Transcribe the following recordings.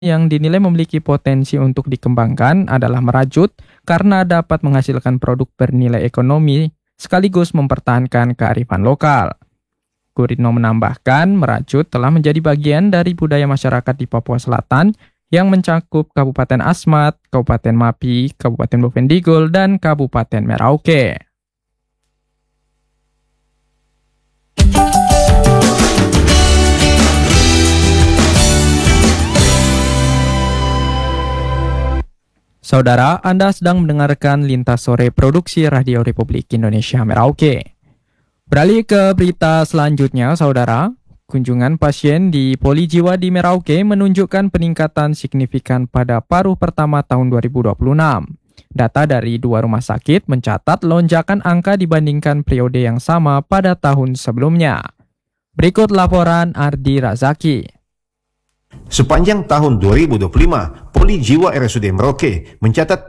yang dinilai memiliki potensi untuk dikembangkan adalah merajut karena dapat menghasilkan produk bernilai ekonomi sekaligus mempertahankan kearifan lokal. Guritno menambahkan, merajut telah menjadi bagian dari budaya masyarakat di Papua Selatan yang mencakup Kabupaten Asmat, Kabupaten Mapi, Kabupaten Bovendigul, dan Kabupaten Merauke. Saudara, Anda sedang mendengarkan Lintas Sore Produksi Radio Republik Indonesia Merauke. Beralih ke berita selanjutnya, saudara. Kunjungan pasien di Poli Jiwa di Merauke menunjukkan peningkatan signifikan pada paruh pertama tahun 2026. Data dari 2 rumah sakit mencatat lonjakan angka dibandingkan periode yang sama pada tahun sebelumnya. Berikut laporan Ardi Razaki. Sepanjang tahun 2025, Poli Jiwa RSUD Merauke mencatat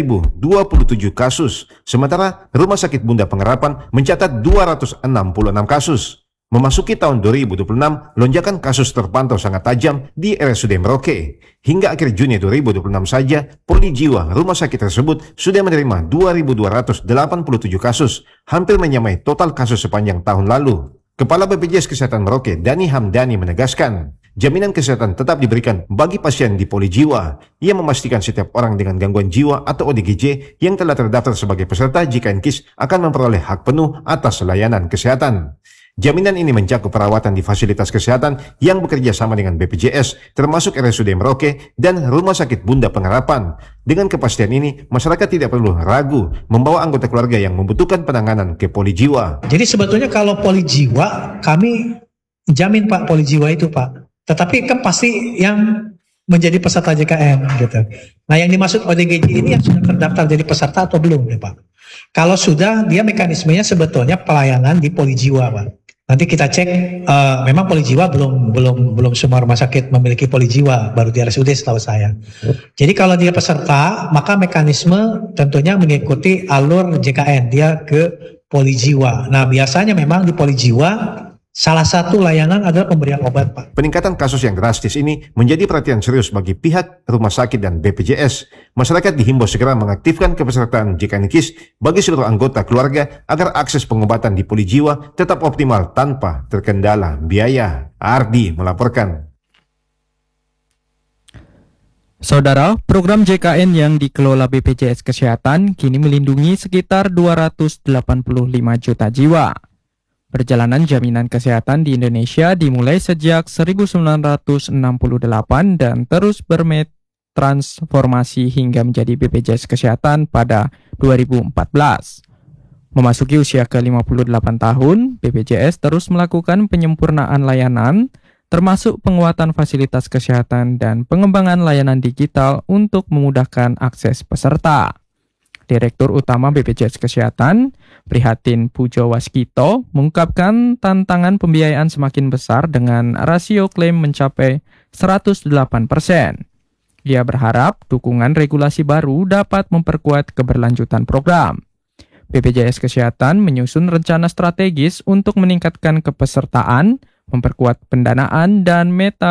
3.027 kasus, sementara Rumah Sakit Bunda Pengharapan mencatat 266 kasus. Memasuki tahun 2026, lonjakan kasus terpantau sangat tajam di RSUD Merauke. Hingga akhir Juni 2026 saja, Poli Jiwa rumah sakit tersebut sudah menerima 2.287 kasus, hampir menyamai total kasus sepanjang tahun lalu. Kepala BPJS Kesehatan Merauke, Dani Hamdani menegaskan, jaminan kesehatan tetap diberikan bagi pasien di Poli Jiwa. Ia memastikan setiap orang dengan gangguan jiwa atau ODGJ yang telah terdaftar sebagai peserta JKN KIS akan memperoleh hak penuh atas layanan kesehatan. Jaminan ini mencakup perawatan di fasilitas kesehatan yang bekerja sama dengan BPJS, termasuk RSUD Merauke dan Rumah Sakit Bunda Pengharapan. Dengan kepastian ini, masyarakat tidak perlu ragu membawa anggota keluarga yang membutuhkan penanganan ke Poli Jiwa. Jadi sebetulnya kalau Poli Jiwa, kami jamin Pak Poli Jiwa itu Pak. Tetapi kan pasti yang menjadi peserta JKN gitu. Nah yang dimaksud ODGJ ini yang sudah terdaftar jadi peserta atau belum ya Pak? Kalau sudah, dia mekanismenya sebetulnya pelayanan di Poli Jiwa Pak. Nanti kita cek, memang Poli Jiwa belum semua rumah sakit memiliki Poli Jiwa, baru di RSUD setahu saya. Jadi kalau dia peserta, maka mekanisme tentunya mengikuti alur JKN, dia ke Poli Jiwa. Nah biasanya memang di Poli Jiwa, salah satu layanan adalah pemberian obat, Pak. Peningkatan kasus yang drastis ini menjadi perhatian serius bagi pihak rumah sakit dan BPJS. Masyarakat dihimbau segera mengaktifkan kepesertaan JKN KIS bagi seluruh anggota keluarga agar akses pengobatan di Poli Jiwa tetap optimal tanpa terkendala biaya. Ardi melaporkan. Saudara, program JKN yang dikelola BPJS Kesehatan kini melindungi sekitar 285 juta jiwa. Perjalanan jaminan kesehatan di Indonesia dimulai sejak 1968 dan terus bertransformasi hingga menjadi BPJS Kesehatan pada 2014. Memasuki usia ke-58 tahun, BPJS terus melakukan penyempurnaan layanan, termasuk penguatan fasilitas kesehatan dan pengembangan layanan digital untuk memudahkan akses peserta. Direktur Utama BPJS Kesehatan, Prihatin Pujo Waskito, mengungkapkan tantangan pembiayaan semakin besar dengan rasio klaim mencapai 108%. Ia berharap dukungan regulasi baru dapat memperkuat keberlanjutan program. BPJS Kesehatan menyusun rencana strategis untuk meningkatkan kepesertaan, memperkuat pendanaan, dan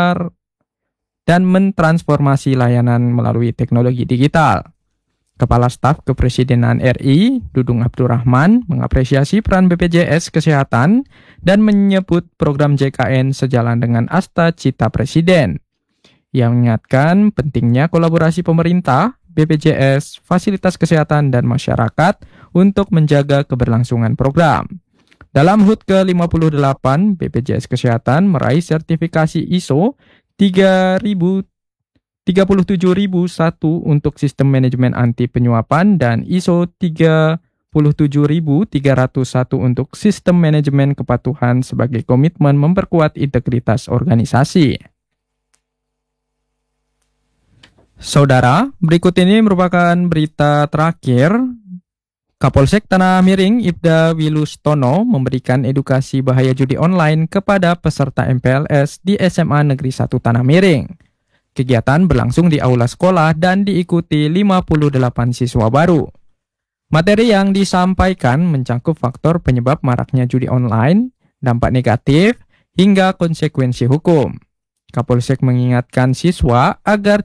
mentransformasi layanan melalui teknologi digital. Kepala Staf Kepresidenan RI, Dudung Abdurrahman, mengapresiasi peran BPJS Kesehatan dan menyebut program JKN sejalan dengan Asta Cita Presiden. Ia mengingatkan pentingnya kolaborasi pemerintah, BPJS, fasilitas kesehatan, dan masyarakat untuk menjaga keberlangsungan program. Dalam HUT ke-58, BPJS Kesehatan meraih sertifikasi ISO 37001 untuk sistem manajemen anti penyuapan dan ISO 37031 untuk sistem manajemen kepatuhan sebagai komitmen memperkuat integritas organisasi. Saudara, berikut ini merupakan berita terakhir. Kapolsek Tanah Miring Ibda Wilustono memberikan edukasi bahaya judi online kepada peserta MPLS di SMA Negeri 1 Tanah Miring. Kegiatan berlangsung di aula sekolah dan diikuti 58 siswa baru. Materi yang disampaikan mencakup faktor penyebab maraknya judi online, dampak negatif, hingga konsekuensi hukum. Kapolsek mengingatkan siswa agar